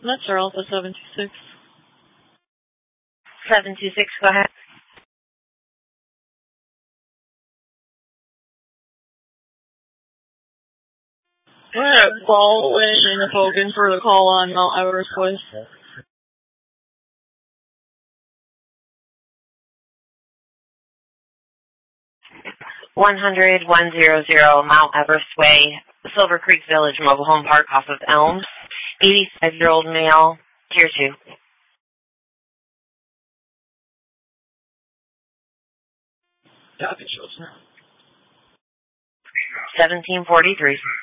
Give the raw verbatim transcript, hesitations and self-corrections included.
Metro Alpha seven two six. seven two six, go ahead. We're at Baldwin in Hogan for the call on Mount Everest Way. one hundred, one hundred Mount Everest Way, Silver Creek Village Mobile Home Park off of Elms. eighty-five-year-old male, tier two. Copy, Children. seventeen forty-three.